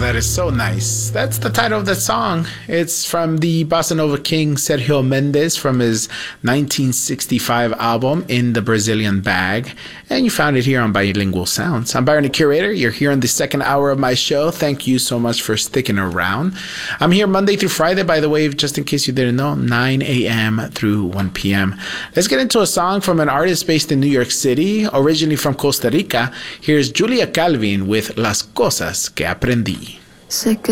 that is so nice. That's the title of the song. It's from the bossa nova king Sergio Mendes from his 1965 album In the Brazilian Bag. And you found it here on Bilingual Sounds. I'm Byron the Curator. You're here in the second hour of my show. Thank you so much for sticking around. I'm here Monday through Friday, by the way, just in case you didn't know, 9 a.m. through 1 p.m. Let's get into a song from an artist based in New York City, originally from Costa Rica. Here's Julia Calvin with Las Cosas que Aprendí. Sé que